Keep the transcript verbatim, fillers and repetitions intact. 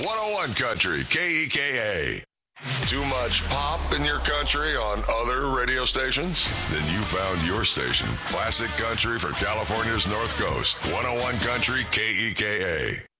one oh one Country, K E K A. Too much pop in your country on other radio stations? Then you found your station. Classic Country for California's North Coast. one oh one Country, K E K A.